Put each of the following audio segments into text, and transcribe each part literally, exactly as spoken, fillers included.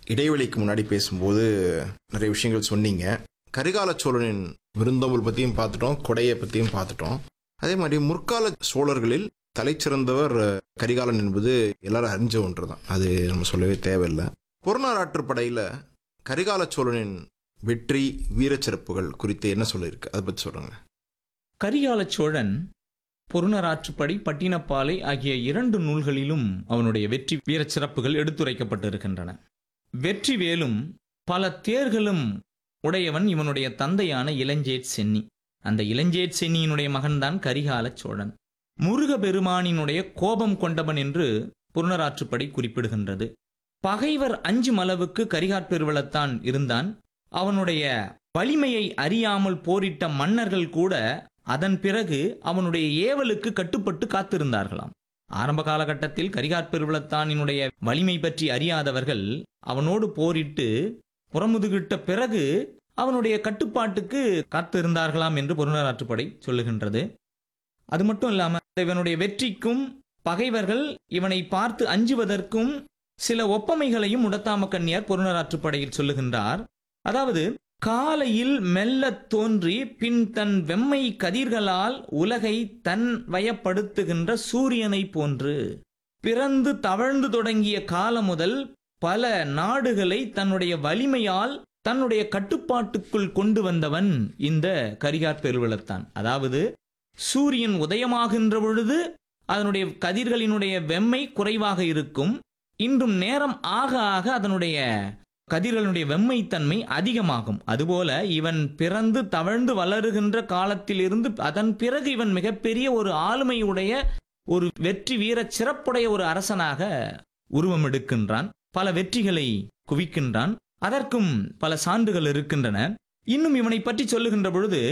இடைவெளிக்கு முன்னாடி பேசும்போது நிறைய விஷயங்கள் சொன்னீங்க. கரிகால சோழனின் விருந்தோம்பல் பற்றியும் பார்த்துட்டோம், கொடையை பற்றியும் பார்த்துட்டோம். அதே மாதிரி முற்கால சோழர்களில் தலைச்சிறந்தவர் கரிகாலன் என்பது எல்லாரும் அறிஞ்ச ஒன்று தான், அது நம்ம சொல்லவே தேவையில்லை. புறநாராற்று படையில் கரிகால சோழனின் வெற்றி வீரச்சிறப்புகள் குறித்து என்ன சொல்லியிருக்கு, அதை பற்றி சொல்லுங்க. கரிகால சோழன் பொருணராற்றுப்படை, பட்டினப்பாலை ஆகிய இரண்டு நூல்களிலும் அவனுடைய வெற்றி வீரச்சிறப்புகள் எடுத்துரைக்கப்பட்டிருக்கின்றன. வெற்றி வேலும் பல தேர்களும் உடையவன் இவனுடைய தந்தையான இளஞ்சேட் சென்னி. அந்த இளஞ்சேட் சென்னியினுடைய மகன்தான் கரிகால சோழன். முருக பெருமானினுடைய கோபம் கொண்டவன் என்று புறநாராற்றுப்படை குறிப்பிடுகின்றது. பகைவர் அஞ்சும் அளவுக்கு கரிகாற்பெருவளத்தான் இருந்தான். அவனுடைய வலிமையை அறியாமல் போரிட்ட மன்னர்கள் கூட அதன் பிறகு அவனுடைய ஏவலுக்கு கட்டுப்பட்டு காத்திருந்தார்களாம். ஆரம்ப காலகட்டத்தில் கரிகாற்பெருவளத்தானினுடைய வலிமை பற்றி அறியாதவர்கள் அவனோடு போரிட்டு புறமுதுகிட்ட பிறகு அவனுடைய கட்டுப்பாட்டுக்கு காத்திருந்தார்களாம் என்று புறநாராற்றுப்படை சொல்லுகின்றது. அது மட்டும் இல்லாமல் இவனுடைய வெற்றிக்கும் பகைவர்கள் இவனை பார்த்து அஞ்சுவதற்கும் சில ஒப்பமைகளையும் உடத்தாம கண்ணியார் புறநாராற்றுப்படையில் சொல்லுகின்றார். அதாவது, காலையில் மெல்லத் தோன்றி பின் தன் வெம்மை கதிர்களால் உலகை தன் வயப்படுத்துகின்ற சூரியனை போன்று பிறந்து தவழ்ந்து தொடங்கிய காலம் முதல் பல நாடுகளை தன்னுடைய வலிமையால் தன்னுடைய கட்டுப்பாட்டுக்குள் கொண்டு வந்தவன் இந்த கரிகாற்பெருவளத்தான். அதாவது, சூரியன் உதயமாகின்ற பொழுது அதனுடைய கதிர்களினுடைய வெம்மை குறைவாக இருக்கும். இன்றும் நேரம் ஆக ஆக அதனுடைய கதிர்களுடைய வெம்மைத்தன்மை அதிகமாகும். அதுபோல இவன் பிறந்து தவழ்ந்து வளருகின்ற காலத்திலிருந்து அதன் பிறகு இவன் மிகப்பெரிய ஒரு ஆளுமையுடைய ஒரு வெற்றி வீர சிறப்புடைய ஒரு அரசனாக உருவம் எடுக்கின்றான். பல வெற்றிகளை குவிக்கின்றான். அதற்கும் பல சான்றுகள் இருக்கின்றன. இன்னும் இவனை பற்றி சொல்லுகின்ற பொழுது,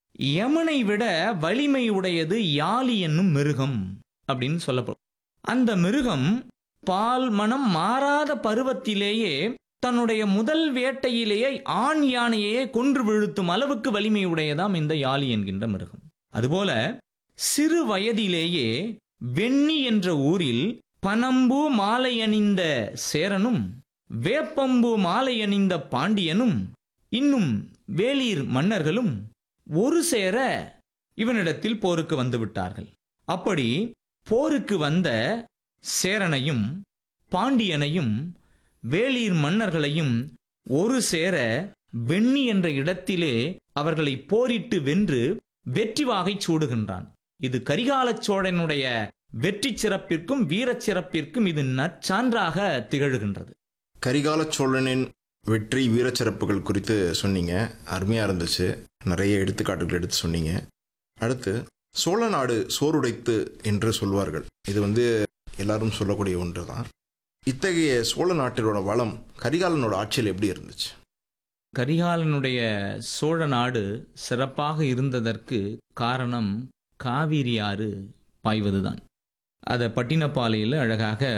யமனை விட வலிமை உடையது யாழி என்னும் மிருகம் அப்படின்னு சொல்லப்படும். அந்த மிருகம் பால் மனம் மாறாத பருவத்திலேயே தன்னுடைய முதல் வேட்டையிலேயே ஆண் யானையே கொன்று வீழ்த்தும் அளவுக்கு வலிமை உடையதாம் இந்த யாழி என்கின்ற மிருகம். அதுபோல சிறு வயதிலேயே வெண்ணி என்ற ஊரில் பனம்பூ மாலை அணிந்த சேரனும் வேப்பம்பூ மாலை அணிந்த பாண்டியனும் இன்னும் வேளிர் மன்னர்களும் ஒரு சேர இவனிடத்தில் போருக்கு வந்து விட்டார்கள். அப்படி போருக்கு வந்த சேரனையும் பாண்டியனையும் வேளிர் மன்னர்களையும் ஒரு சேர வெண்ணி என்ற இடத்திலே அவர்களை போரிட்டு வென்று வெற்றி வாகை சூடுகின்றான். இது கரிகால சோழனுடைய வெற்றி சிறப்பிற்கும் வீரச் சிறப்பிற்கும் இது நற்சான்றாக திகழ்கின்றது. கரிகால சோழனின் வெற்றி வீரச்சிறப்புகள் குறித்து சொன்னீங்க, அருமையாக இருந்துச்சு. நிறைய எடுத்துக்காட்டுகள் எடுத்து சொன்னீங்க. அடுத்து, சோழ நாடு சோறுடைத்து என்று சொல்வார்கள். இது வந்து எல்லாரும் சொல்லக்கூடிய ஒன்று தான். இத்தகைய சோழ நாட்டினோட வளம் கரிகாலனோட ஆட்சியில் எப்படி இருந்துச்சு? கரிகாலனுடைய சோழ நாடு சிறப்பாக இருந்ததற்கு காரணம் காவிரி ஆறு பாய்வதுதான். அதை பட்டினப்பாலையில் அழகாக